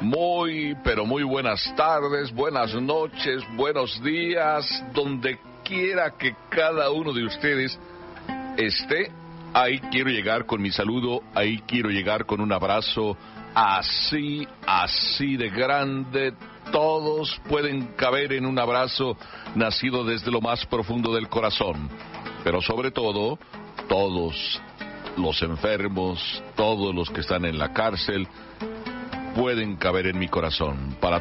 Muy, pero muy buenas tardes, buenas noches, buenos días, donde quiera que cada uno de ustedes esté. Ahí quiero llegar con mi saludo, ahí quiero llegar con un abrazo, así de grande. Todos pueden caber en un abrazo nacido desde lo más profundo del corazón. Pero sobre todo, todos los enfermos, todos los que están en la cárcel, pueden caber en mi corazón. Para